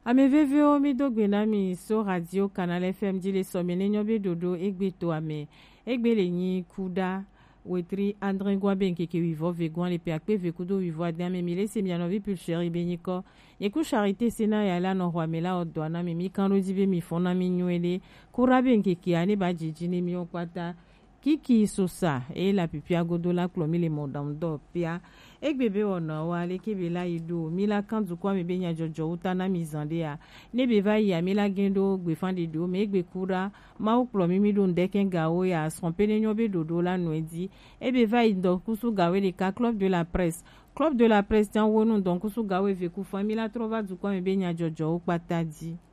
Ameveveo mi dogwena mi so radio Canal FM dile somene nyobe dodo egbeto ame egbele nyi kuda wetri André Gwaben keke vivo vegwan le peakpe vekudo vivo adame mile semianovi pulcheri benyiko yeku charité sena yala no hwamela odwana mi kando dibe mi fona mi nywele kurabe keke ane ba jijini mi okwata kiki sosa e la pipia godola klomi le modamdo pia egbebe ona wale kebe la ido mila kandu kwa mebe nya jojo utana mizande ya nebe va ya mila gendo gbe fande do me egbe kura ma uklomi mi do ndeken gawo ya sompene nyobe dodo la noedi ebe va ido kusu gawe le ka club de la presse tian wonu donc kusu gawe ve ku famila trova du kwa mebe nya jojo upatadi